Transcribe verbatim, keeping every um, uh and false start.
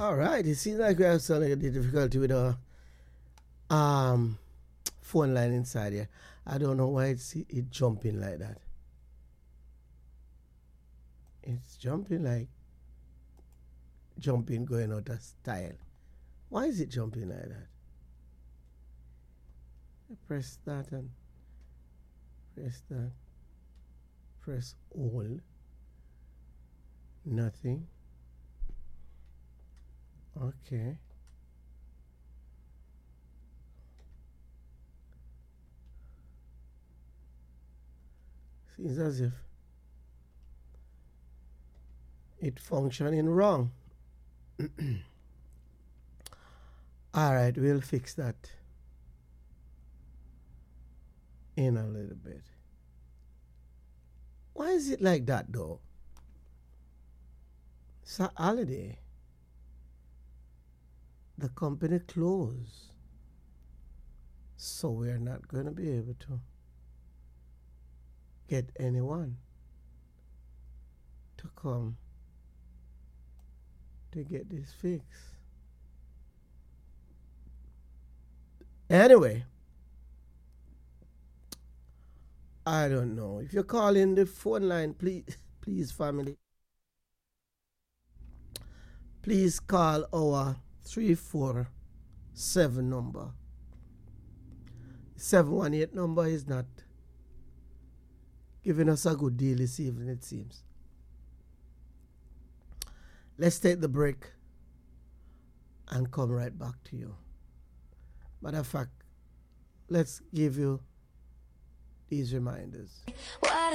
All right. It seems like we have some like, difficulty with our um phone line inside here. I don't know why it's it jumping like that. It's jumping like jumping going out of style. Why is it jumping like that? I press that and press that. Press all. Nothing. Okay. Seems as if it functioning wrong. All right, we'll fix that in a little bit. Why is it like that though? It's a holiday. The company closed. So we're not going to be able to get anyone to come to get this fixed. Anyway, I don't know. If you call in the phone line, please, please, family, please call our three four seven number. seven one eight number is not giving us a good deal this evening, it seems. Let's take the break and come right back to you. Matter of fact, let's give you these reminders. What